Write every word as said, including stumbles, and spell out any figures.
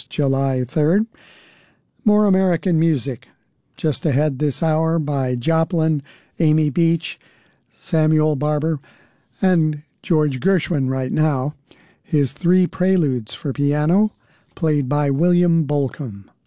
July third. More American music. Just ahead this hour by Joplin, Amy Beach, Samuel Barber, and George Gershwin right now. His three preludes for piano, played by William Bolcom.